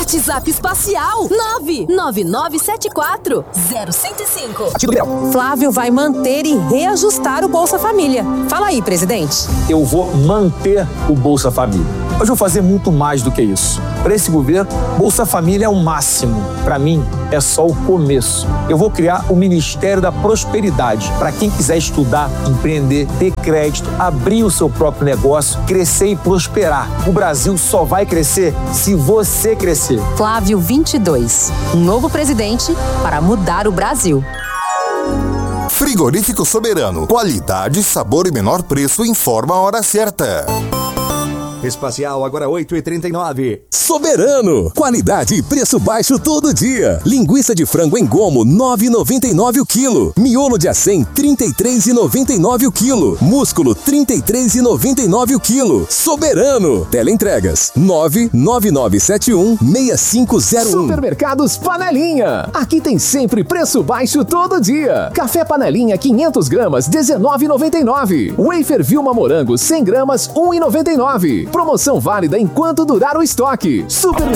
WhatsApp espacial 999740105. Flávio vai manter e reajustar o Bolsa Família. Fala aí, presidente. Eu vou manter o Bolsa Família. Mas vou fazer muito mais do que isso. Para esse governo, Bolsa Família é o máximo. Para mim, é só o começo. Eu vou criar o Ministério da Prosperidade para quem quiser estudar, empreender, ter crédito, abrir o seu próprio negócio, crescer e prosperar. O Brasil só vai crescer se você crescer. Flávio 22, um novo presidente para mudar o Brasil. Frigorífico Soberano. Qualidade, sabor e menor preço. Informa a hora certa. Espacial, agora 8h39. Soberano, qualidade e preço baixo todo dia. Linguiça de frango em gomo, 9,99 o quilo. Miolo de acém, 33,99 o quilo. Músculo, 33,99 o quilo. Soberano. Teleentregas, 99971-6501. Supermercados Panelinha. Aqui tem sempre preço baixo todo dia. Café Panelinha, 500 gramas, R$19,99. Wafer Vilma Morango, 100 gramas, R$1,99. Promoção válida enquanto durar o estoque.